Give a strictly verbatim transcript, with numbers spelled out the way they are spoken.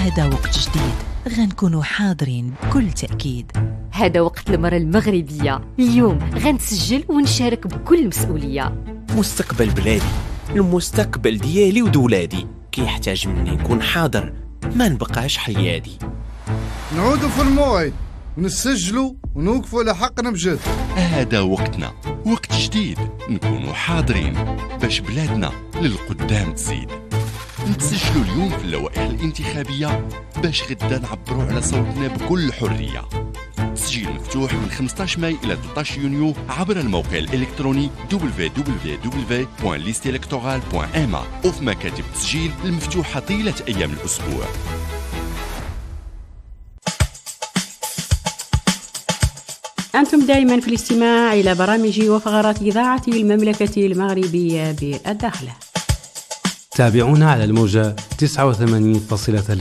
هذا وقت جديد غنكونوا حاضرين بكل تأكيد. هذا وقت المرأة المغربية. اليوم غنسجل ونشارك بكل مسؤولية. مستقبل بلادي، المستقبل ديالي ودولادي كيحتاج مني نكون حاضر، ما نبقاش حيادي. نعودوا في الموعد ونسجلوا ونوقفوا على حقنا بجد. هذا وقتنا، وقت جديد نكونوا حاضرين باش بلادنا للقدام تزيد. نتسجلوا اليوم في اللوائح الانتخابية باش غدا نعبروا على صوتنا بكل حرية. التسجيل مفتوح من خمسطاش ماي إلى ثلاثطاش يونيو عبر الموقع الإلكتروني دبليو دبليو دبليو دوت ليست إلكتورال دوت إم إيه وفي مكاتب التسجيل المفتوحة طيلة أيام الأسبوع. أنتم دائما في الاستماع إلى برامج وفقرات إذاعة المملكة المغربية بالداخل. تابعونا على الموجة تسعة وثمانين فاصلة ثلاثة.